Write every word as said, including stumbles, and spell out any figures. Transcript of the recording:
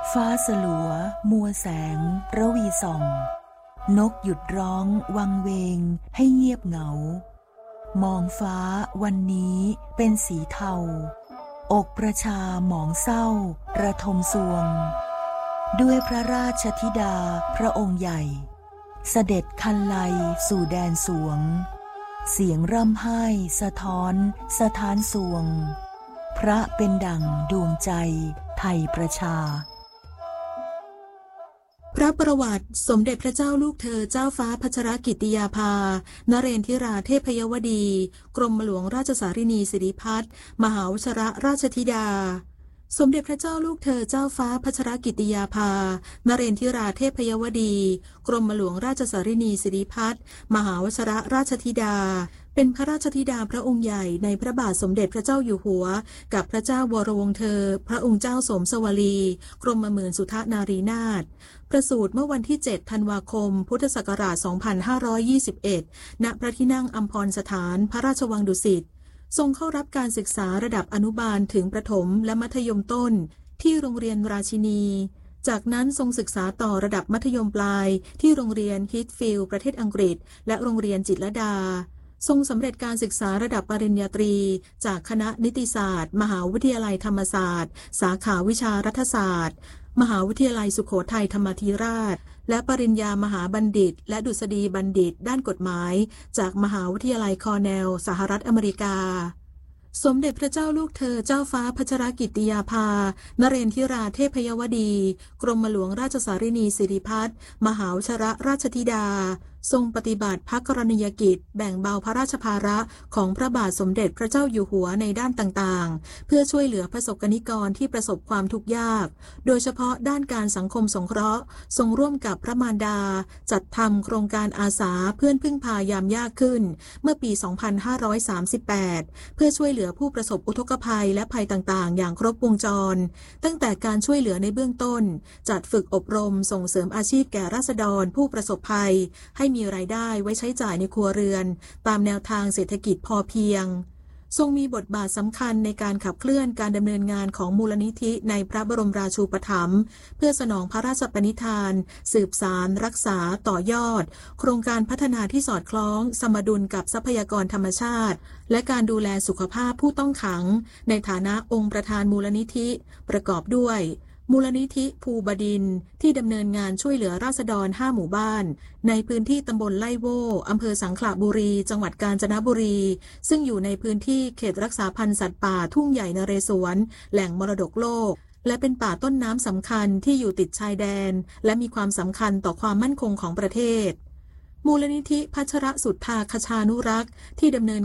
ฟ้าสลัวมัวแสงระวีส่องนกหยุดร้องวังเวงให้เงียบเหงามองฟ้าวันนี้เป็นสีเทาอกประชาหมองเศร้าระทมสวงด้วยพระราชธิดาพระองค์ใหญ่เสด็จคันไลสู่แดนสวงเสียงร่ำไห้สะท้อนสะท้านสวงพระเป็นดั่งดวงใจไทยประชาพระประวัติสมเด็จพระเจ้าลูกเธอเจ้าฟ้าพัชรกิติยาภานเรนทิราเทพยวดีกรมหลวงราชสารินีสิริพัฒน์มหาวชรราชธิดาสมเด็จพระเจ้าลูกเธอเจ้าฟ้าพัชรกิติยาภานเรนทิราเทพยวดีกรมหลวงราชสารินีสิริพัฒน์มหาวชรราชธิดาเป็นพระราชธิดาพระองค์ใหญ่ในพระบาทสมเด็จพระเจ้าอยู่หัวกับพระเจ้าวรวงศ์เธอพระองค์เจ้าสมสวลีกรมหมื่นสุทนารีนาถประสูติเมื่อวันที่เจ็ดธันวาคมพุทธศักราชสองพันห้าร้อยยี่สิบเอ็ดณพระที่นั่งอัมพรสถานพระราชวังดุสิตทรงเข้ารับการศึกษาระดับอนุบาลถึงประถมและมัธยมต้นที่โรงเรียนราชินีจากนั้นทรงศึกษาต่อระดับมัธยมปลายที่โรงเรียนฮิตฟิลด์ประเทศอังกฤษและโรงเรียนจิตรลดาทรงสำเร็จการศึกษาระดับปริญญาตรีจากคณะนิติศาสตร์มหาวิทยาลัยธรรมศาสตร์สาขาวิชารัฐศาสตร์มหาวิทยาลัยสุโขทัยธรรมาธิราชและปริญญามหาบัณฑิตและดุษฎีบัณฑิตด้านกฎหมายจากมหาวิทยาลัยคอร์เนลสหรัฐอเมริกาสมเด็จพระเจ้าลูกเธอเจ้าฟ้าพัชรกิติยาภานเรนทิราเทพยวดีกรมหลวงราชสารินีสิริพัฒน์มหาวชรราชธิดาทรงปฏิบัติพระกรณียกิจแบ่งเบาพระราชภาระของพระบาทสมเด็จพระเจ้าอยู่หัวในด้านต่างๆเพื่อช่วยเหลือประสบกนิกรที่ประสบความทุกข์ยากโดยเฉพาะด้านการสังคมสงเคราะห์ทรงร่วมกับพระมารดาจัดทำโครงการอาสาเพื่อนพึ่งพายามยากขึ้นเมื่อปี สองพันห้าร้อยสามสิบแปด เพื่อช่วยเหลือผู้ประสบอุทกภัยและภัยต่างๆอย่างครบวงจรตั้งแต่การช่วยเหลือในเบื้องต้นจัดฝึกอบรมส่งเสริมอาชีพแก่ราษฎรผู้ประสบภัยให้มีรายได้ไว้ใช้จ่ายในครัวเรือนตามแนวทางเศรษฐกิจพอเพียงทรงมีบทบาทสำคัญในการขับเคลื่อนการดำเนินงานของมูลนิธิในพระบรมราชูปถัมภ์เพื่อสนองพระราชปณิธานสืบสารรักษาต่อยอดโครงการพัฒนาที่สอดคล้องสมดุลกับทรัพยากรธรรมชาติและการดูแลสุขภาพผู้ต้องขังในฐานะองค์ประธานมูลนิธิประกอบด้วยมูลนิธิภูบดินทร์ที่ดำเนินงานช่วยเหลือราษฎรห้าหมู่บ้านในพื้นที่ตำบลไล่โว่อำเภอสังขละบุรีจังหวัดกาญจนบุรีซึ่งอยู่ในพื้นที่เขตรักษาพันธุ์สัตว์ป่าทุ่งใหญ่นเรศวรแหล่งมรดกโลกและเป็นป่าต้นน้ำสำคัญที่อยู่ติดชายแดนและมีความสำคัญต่อความมั่นคงของประเทศมูลนิธิพัชรสุทธาคชานุรักษ์ที่ดำเนิน